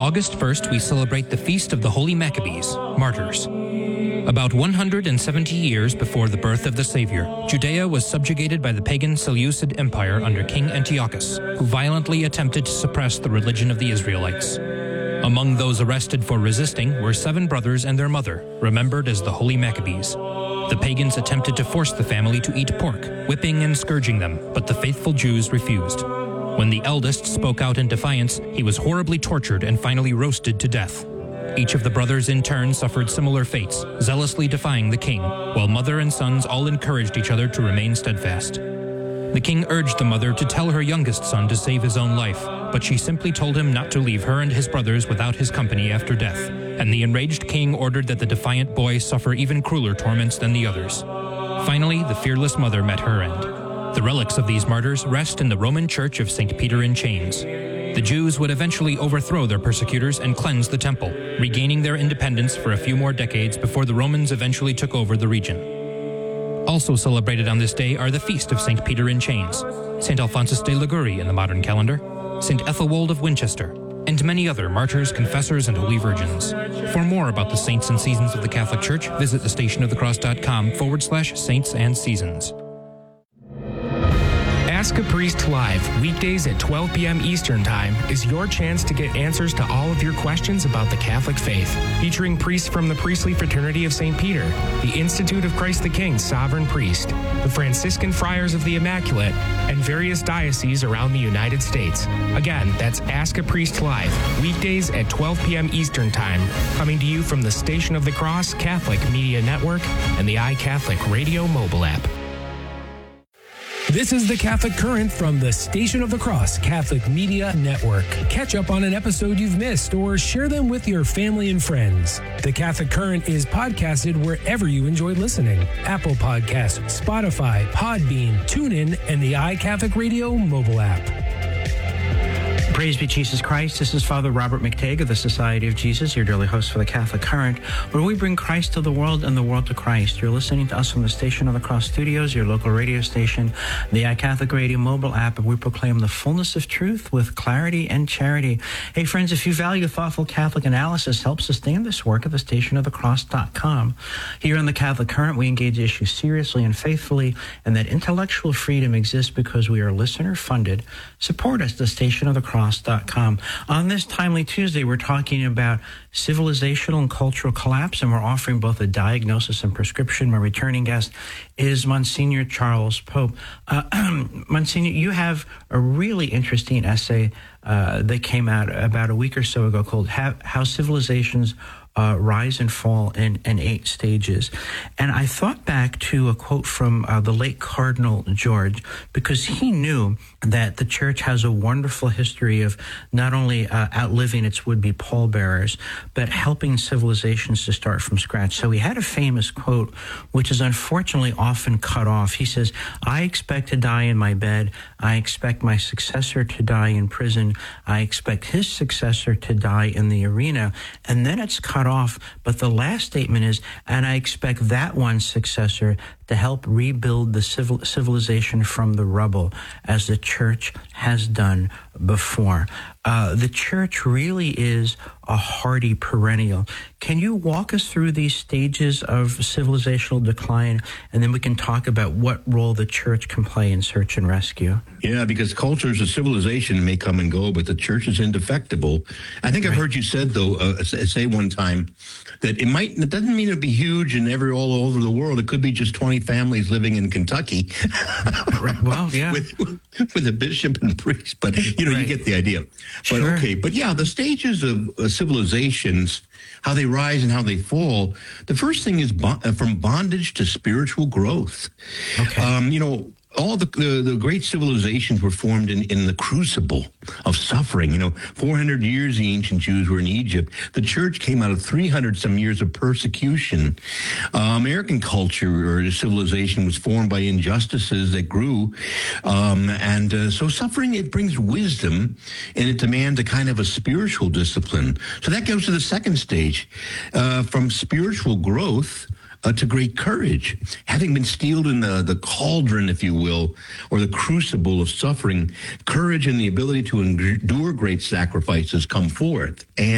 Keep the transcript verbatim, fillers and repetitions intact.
August first, we celebrate the Feast of the Holy Maccabees, martyrs. About one hundred seventy years before the birth of the Savior, Judea was subjugated by the pagan Seleucid Empire under King Antiochus, who violently attempted to suppress the religion of the Israelites. Among those arrested for resisting were seven brothers and their mother, remembered as the Holy Maccabees. The pagans attempted to force the family to eat pork, whipping and scourging them, but the faithful Jews refused. When the eldest spoke out in defiance, he was horribly tortured and finally roasted to death. Each of the brothers in turn suffered similar fates, zealously defying the king, while mother and sons all encouraged each other to remain steadfast. The king urged the mother to tell her youngest son to save his own life, but she simply told him not to leave her and his brothers without his company after death, and the enraged king ordered that the defiant boy suffer even crueler torments than the others. Finally, the fearless mother met her end. The relics of these martyrs rest in the Roman Church of Saint Peter in Chains. The Jews would eventually overthrow their persecutors and cleanse the temple, regaining their independence for a few more decades before the Romans eventually took over the region. Also celebrated on this day are the Feast of Saint Peter in Chains, Saint Alphonsus de Liguori in the modern calendar, Saint Ethelwold of Winchester, and many other martyrs, confessors, and holy virgins. For more about the saints and seasons of the Catholic Church, visit thestationofthecross.com forward slash saints and seasons. Ask a Priest Live, weekdays at twelve p.m. Eastern Time, is your chance to get answers to all of your questions about the Catholic faith. Featuring priests from the Priestly Fraternity of Saint Peter, the Institute of Christ the King Sovereign Priest, the Franciscan Friars of the Immaculate, and various dioceses around the United States. Again, that's Ask a Priest Live, weekdays at twelve p.m. Eastern Time, coming to you from the Station of the Cross Catholic Media Network and the iCatholic Radio mobile app. This is the Catholic Current from the Station of the Cross Catholic Media Network. Catch up on an episode you've missed or share them with your family and friends. The Catholic Current is podcasted wherever you enjoy listening. Apple Podcasts, Spotify, Podbean, TuneIn, and the iCatholic Radio mobile app. Praise be Jesus Christ. This is Father Robert McTague of the Society of Jesus, your daily host for the Catholic Current, where we bring Christ to the world and the world to Christ. You're listening to us from the Station of the Cross Studios, your local radio station, the iCatholic Radio mobile app, and we proclaim the fullness of truth with clarity and charity. Hey, friends, if you value thoughtful Catholic analysis, help sustain this work at the station of the cross dot com. Here on the Catholic Current, we engage issues seriously and faithfully, and that intellectual freedom exists because we are listener-funded. Support us at the station of the cross dot com. On this Timely Tuesday, we're talking about civilizational and cultural collapse, and we're offering both a diagnosis and prescription. My returning guest is Monsignor Charles Pope. Uh, Monsignor, you have a really interesting essay uh, that came out about a week or so ago called How, How Civilizations Uh, rise and fall in, in eight stages. And I thought back to a quote from uh, the late Cardinal George, because he knew that the church has a wonderful history of not only uh, outliving its would-be pallbearers, but helping civilizations to start from scratch. So he had a famous quote, which is unfortunately often cut off. He says, "I expect to die in my bed. I expect my successor to die in prison. I expect his successor to die in the arena." And then it's cut off, but the last statement is, "and I expect that one's successor to help rebuild the civil civilization from the rubble, as the church has done before." Uh, the church really is a hardy perennial. Can you walk us through these stages of civilizational decline, and then we can talk about what role the church can play in search and rescue? Yeah, because cultures of civilization may come and go, but the church is indefectible. I think right. I've heard you said, though, uh, say one time that it might, it doesn't mean it'll be huge and every all over the world. It could be just twenty families living in Kentucky. Right. Well, yeah. with, with a bishop and priest, but you know, right. You get the idea. But sure. Okay, but yeah, the stages of uh, civilizations, how they rise and how they fall. The first thing is bo- from bondage to spiritual growth. Okay. Um, you know, all the, the the great civilizations were formed in, in the crucible of suffering. You know, four hundred years the ancient Jews were in Egypt. The church came out of three hundred some years of persecution. Uh, American culture or civilization was formed by injustices that grew. Um, and uh, so suffering, it brings wisdom, and it demands a kind of a spiritual discipline. So that goes to the second stage. Uh, from spiritual growth Uh, to great courage, having been steeled in the, the cauldron, if you will, or the crucible of suffering, courage and the ability to endure great sacrifices come forth. And